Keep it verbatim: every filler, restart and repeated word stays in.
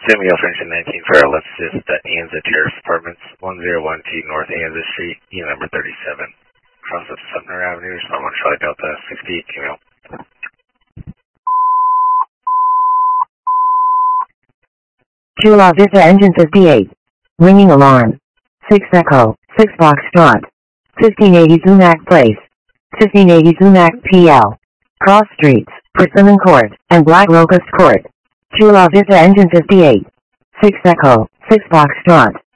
Sammy French in nineteen Farrell, let's just the Anza Terrace Apartments, one oh one two North Anza Street, unit number thirty-seven. Cross up Sumner Avenue, Respond Charlie Delta, sixty-eight Camille. Chula Vista Engine fifty-eight. Ringing alarm. six Echo, six Foxtrot. fifteen eighty Zumac Place. fifteen eighty Zumac P L. Cross Streets, Persimmon Court, and Black Locust Court. Chula Vista Engine fifty-eight. six Echo, six Foxtrot.